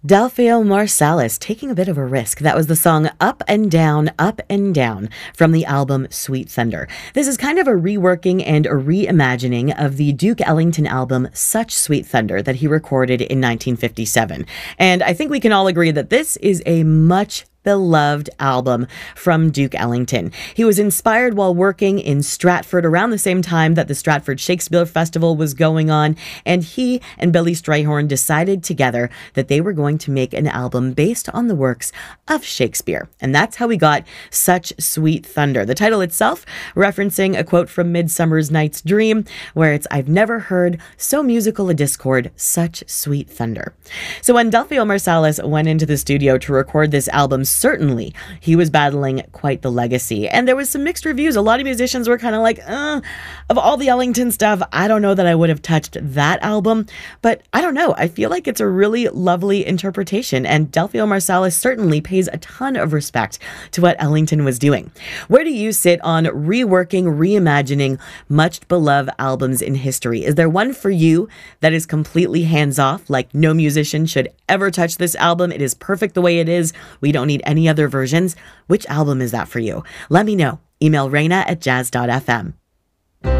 Delphio Marsalis taking a bit of a risk. That was the song Up and Down from the album Sweet Thunder. This is kind of a reworking and a reimagining of the Duke Ellington album Such Sweet Thunder that he recorded in 1957. And I think we can all agree that this is a much beloved album from Duke Ellington. He was inspired while working in Stratford around the same time that the Stratford Shakespeare Festival was going on, and he and Billy Strayhorn decided together that they were going to make an album based on the works of Shakespeare. And that's how we got Such Sweet Thunder. The title itself referencing a quote from Midsummer Night's Dream, where it's, "I've never heard so musical a discord, such sweet thunder." So when Delphio Marsalis went into the studio to record this album, certainly he was battling quite the legacy, and there was some mixed reviews. A lot of musicians were kind of like, of all the Ellington stuff, I don't know that I would have touched that album, but I don't know, I feel like it's a really lovely interpretation, and Delphio Marsalis certainly pays a ton of respect to what Ellington was doing. Where do you sit on reworking, reimagining much beloved albums in history? Is there one for you that is completely hands-off, like no musician should ever touch this album, it is perfect the way it is, we don't need any other versions? Which album is that for you? Let me know. Email Raina@jazz.fm.